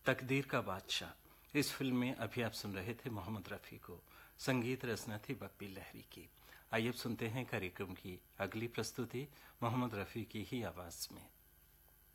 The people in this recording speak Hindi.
तकदीर का बादशाह। इस फिल्म में अभी आप सुन रहे थे मोहम्मद रफ़ी को। संगीत रचना थी बप्पी लहरी की। आइए अब सुनते हैं कार्यक्रम की अगली प्रस्तुति मोहम्मद रफ़ी की ही आवाज़ में।